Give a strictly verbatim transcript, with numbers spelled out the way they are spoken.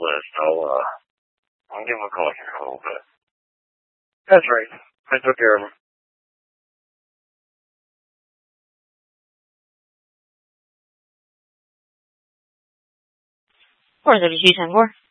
list. I'll, uh, I'll give him a call here in a little bit. That's right. I took care of him. four thirty-two ten four.